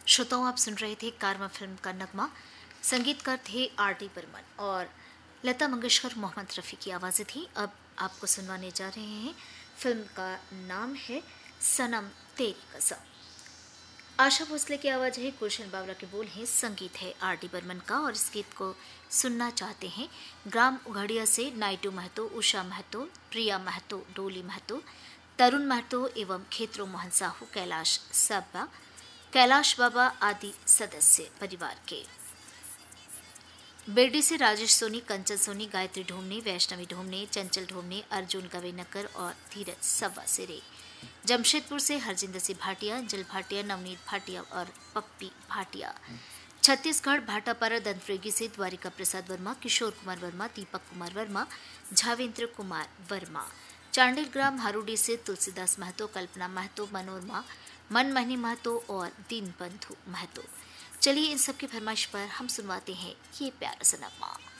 श्रोताओं, आप सुन रहे थे कारवा फिल्म का नगमा। संगीतकार थे आर डी बर्मन और लता मंगेशकर, मोहम्मद रफ़ी की आवाज़ें थी। अब आपको सुनवाने जा रहे हैं, फिल्म का नाम है सनम तेरी कसम। आशा भोसले की आवाज़ है, गुलशन बावला के बोल हैं, संगीत है आर डी बर्मन का। और इस गीत को सुनना चाहते हैं ग्राम उघड़िया से नाइटू महतो, उषा महतो, प्रिया महतो, डोली महतो, तरुण महतो एवं खेत्रो मोहन साहू, कैलाश बाबा आदि सदस्य परिवार के। बेरडी से राजेश सोनी, कंचन सोनी, गायत्री ढोमने, वैष्णवी ढोमने, चंचल ढोमने, अर्जुन गवेनकर और धीरज सव्वा सिरे। जमशेदपुर से हरजिंदर सिंह भाटिया, जल भाटिया, नवनीत भाटिया और पप्पी भाटिया। छत्तीसगढ़ भाटापारा दंतरेगी से द्वारिका प्रसाद वर्मा, किशोर कुमार वर्मा, दीपक कुमार वर्मा, झावेंद्र कुमार वर्मा। चांडिल ग्राम हारूडी से तुलसीदास महतो, कल्पना महतो, मनोरमा, मनमोहनी महतो और दीनबंधु महतो। चलिए इन सब की फरमाइश पर हम सुनवाते हैं ये प्यारा सा नगमा।